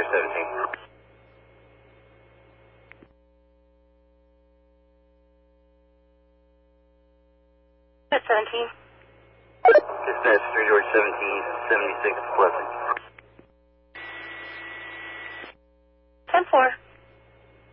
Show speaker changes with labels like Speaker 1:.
Speaker 1: 17.
Speaker 2: At 17.
Speaker 1: Dispatch 3 George 17, 76 Pleasant.